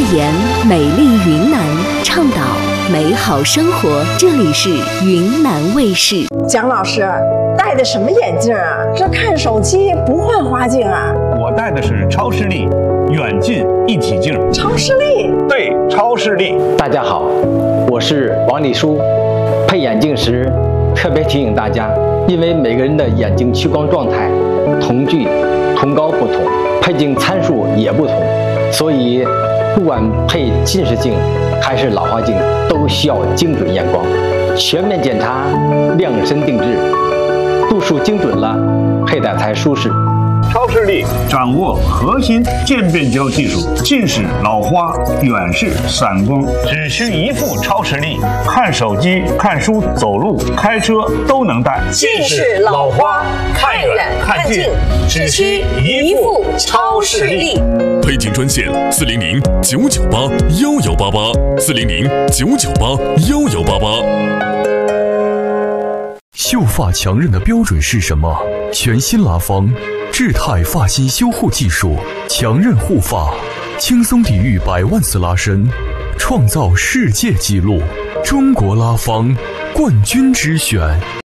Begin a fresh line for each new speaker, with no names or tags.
言美丽云南，倡导美好生活。这里是云南卫视。
蒋老师戴的什么眼镜啊？这看手机不换花镜啊？
我戴的是超视力远近一体镜。
超视力？
对，超视力。
大家好，我是王立书。配眼镜时特别提醒大家，因为每个人的眼睛屈光状态、瞳距、瞳高不同，配镜参数也不同，所以不管配近视镜还是老花镜，都需要精准验光，全面检查，量身定制，度数精准了，佩戴才舒适。
超视力掌握核心渐变焦技术，近视、老花、远视、散光，只需一副超视力，看手机、看书、走路、开车都能戴。
近视、老花、看远看近，只需一副超视力。
配镜专线400-998-1188，400-998-1188。
秀发强韧的标准是什么？全新拉芳智泰发型修护技术，强韧护发，轻松抵御100万次拉伸，创造世界纪录。中国拉芳冠军之选。